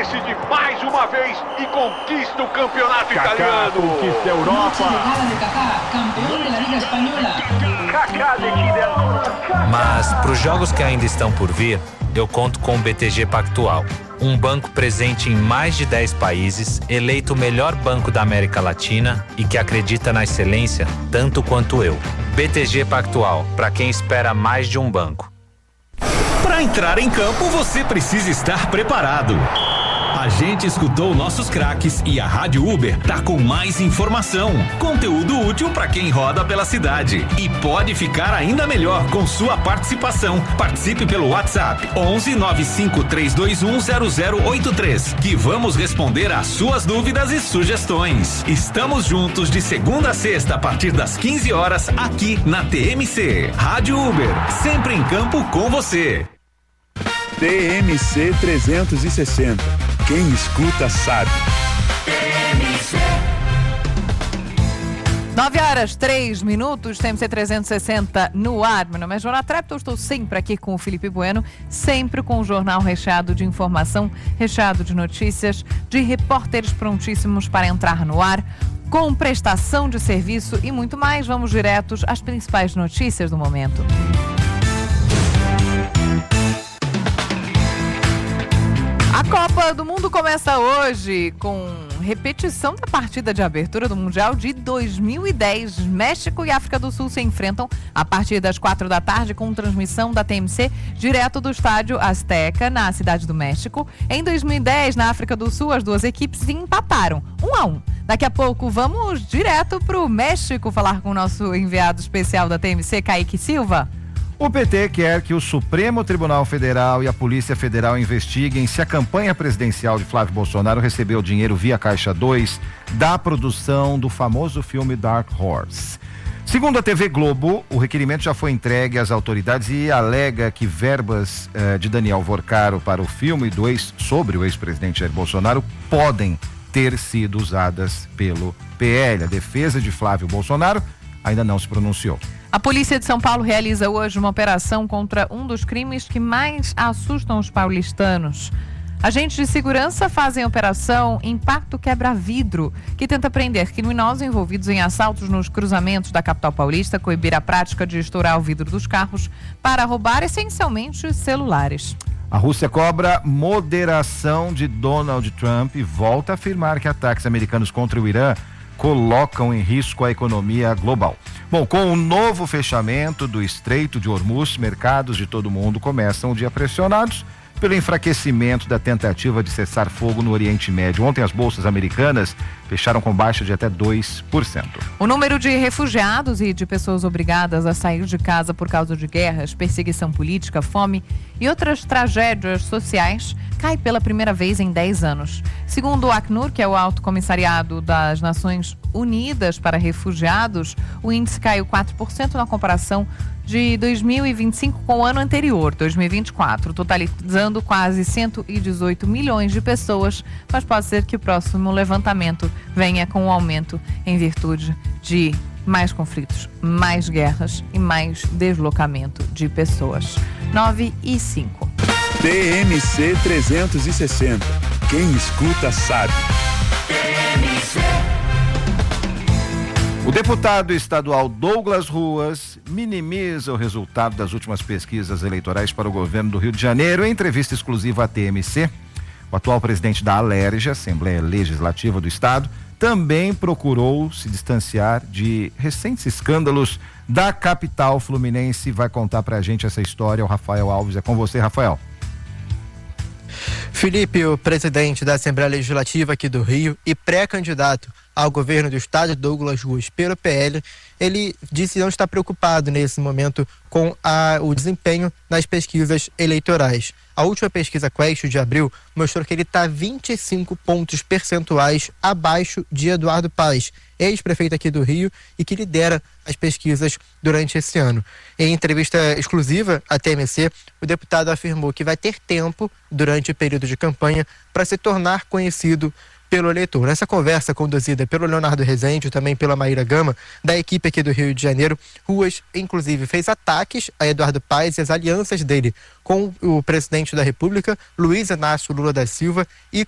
decide mais uma vez e conquista o campeonato italiano. Conquista a Europa. Mas para os jogos que ainda estão por vir, eu conto com o BTG Pactual, um banco presente em mais de 10 países, eleito o melhor banco da América Latina e que acredita na excelência tanto quanto eu. BTG Pactual, para quem espera mais de um banco. Para entrar em campo, você precisa estar preparado. A gente escutou nossos craques e a Rádio Uber tá com mais informação, conteúdo útil para quem roda pela cidade. E pode ficar ainda melhor com sua participação. Participe pelo WhatsApp 11 95 321 0083, que vamos responder às suas dúvidas e sugestões. Estamos juntos de segunda a sexta a partir das 15 horas aqui na TMC. Rádio Uber, sempre em campo com você. TMC 360. Quem escuta sabe. 9h03, TMC 360 no ar. Meu nome é Joana Trepto, eu estou sempre aqui com o Felipe Bueno, sempre com o jornal recheado de informação, recheado de notícias, de repórteres prontíssimos para entrar no ar, com prestação de serviço e muito mais. Vamos diretos às principais notícias do momento. A Copa do Mundo começa hoje com repetição da partida de abertura do Mundial de 2010. México e África do Sul se enfrentam a partir das 4 da tarde com transmissão da TMC direto do estádio Azteca, na Cidade do México. Em 2010, na África do Sul, as duas equipes empataram 1-1. Daqui a pouco vamos direto para o México falar com o nosso enviado especial da TMC, Kaique Silva. O PT quer que o Supremo Tribunal Federal e a Polícia Federal investiguem se a campanha presidencial de Flávio Bolsonaro recebeu dinheiro via Caixa 2 da produção do famoso filme Dark Horse. Segundo a TV Globo, o requerimento já foi entregue às autoridades e alega que verbas de Daniel Vorcaro para o filme sobre o ex-presidente Jair Bolsonaro podem ter sido usadas pelo PL. A defesa de Flávio Bolsonaro ainda não se pronunciou. A polícia de São Paulo realiza hoje uma operação contra um dos crimes que mais assustam os paulistanos. Agentes de segurança fazem a operação Impacto Quebra-Vidro, que tenta prender criminosos envolvidos em assaltos nos cruzamentos da capital paulista, coibir a prática de estourar o vidro dos carros para roubar essencialmente celulares. A Rússia cobra moderação de Donald Trump e volta a afirmar que ataques americanos contra o Irã colocam em risco a economia global. Bom, com o novo fechamento do Estreito de Hormuz, mercados de todo o mundo começam o dia pressionados pelo enfraquecimento da tentativa de cessar fogo no Oriente Médio. Ontem as bolsas americanas fecharam com baixa de até 2%. O número de refugiados e de pessoas obrigadas a sair de casa por causa de guerras, perseguição política, fome e outras tragédias sociais cai pela primeira vez em 10 anos. Segundo o Acnur, que é o Alto Comissariado das Nações Unidas para Refugiados, o índice caiu 4% na comparação de 2025 com o ano anterior, 2024, totalizando quase 118 milhões de pessoas, mas pode ser que o próximo levantamento venha com um aumento em virtude de mais conflitos, mais guerras e mais deslocamento de pessoas. 9h05. TMC 360. Quem escuta sabe. O deputado estadual Douglas Ruas minimiza o resultado das últimas pesquisas eleitorais para o governo do Rio de Janeiro. Em entrevista exclusiva à TMC, o atual presidente da Alerj, Assembleia Legislativa do Estado, também procurou se distanciar de recentes escândalos da capital fluminense. Vai contar pra gente essa história o Rafael Alves. É com você, Rafael. Felipe, o presidente da Assembleia Legislativa aqui do Rio e pré-candidato ao governo do estado, Douglas Ruas, pelo PL, ele disse não estar preocupado nesse momento com o desempenho nas pesquisas eleitorais. A última pesquisa Quest de abril mostrou que ele está 25 pontos percentuais abaixo de Eduardo Paes, ex-prefeito aqui do Rio e que lidera as pesquisas durante esse ano. Em entrevista exclusiva à TMC, o deputado afirmou que vai ter tempo durante o período de campanha para se tornar conhecido pelo eleitor. Nessa conversa conduzida pelo Leonardo Rezende e também pela Maíra Gama, da equipe aqui do Rio de Janeiro, Ruas, inclusive, fez ataques a Eduardo Paes e as alianças dele com o presidente da República, Luiz Inácio Lula da Silva, e